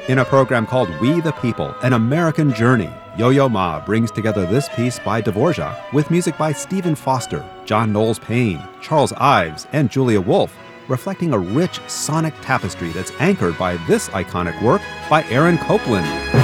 In a program called We the People, An American Journey, Yo-Yo Ma brings together this piece by Dvorak with music by Stephen Foster, John Knowles Payne, Charles Ives, and Julia Wolfe, reflecting a rich sonic tapestry that's anchored by this iconic work by Aaron Copland.